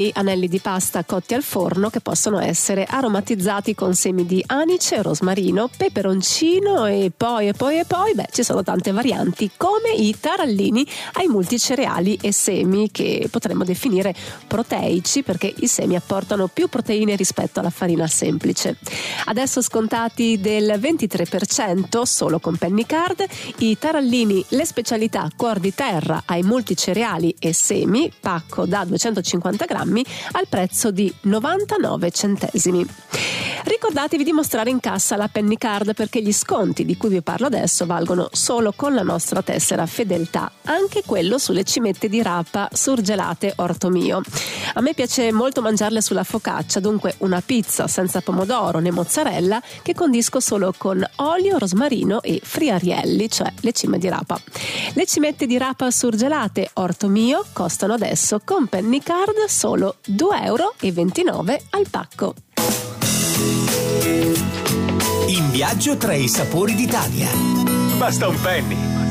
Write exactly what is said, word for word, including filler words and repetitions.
anelli di pasta cotti al forno che possono essere aromatizzati con semi di anice, rosmarino, peperoncino e poi e poi e poi beh ci sono tante varianti, come i tarallini ai multicereali e semi, che potremmo definire proteici perché i semi apportano più proteine rispetto alla farina semplice. Adesso scontati del ventitré per cento solo con Pennycard, i tarallini le specialità cuor di terra ai multicereali e semi, pacco da duecentocinquanta grammi al prezzo di novantanove centesimi. Ricordatevi di mostrare in cassa la Pennycard perché gli sconti di cui vi parlo adesso valgono solo con la nostra tessera fedeltà, anche quello sulle cimette di rapa surgelate Orto Mio. A me piace molto mangiarle sulla focaccia, dunque una pizza senza pomodoro né mozzarella che condisco solo con olio, rosmarino e friarielli, cioè le cime di rapa. Le cimette di rapa surgelate Orto Mio costano adesso con Pennycard solo due euro e ventinove al pacco. In viaggio tra i sapori d'Italia. Basta un penny.